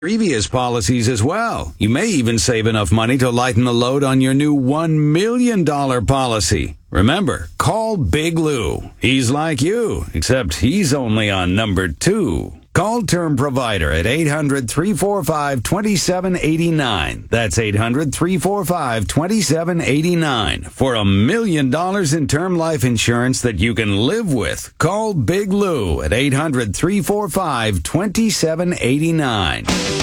previous policies as well. You may even save enough money to lighten the load on your new $1 million policy. Remember, call Big Lou. He's like you, except he's only on number 2. Call Term Provider at 800-345-2789. That's 800-345-2789 for $1 million in term life insurance that you can live with. Call Big Lou at 800-345-2789.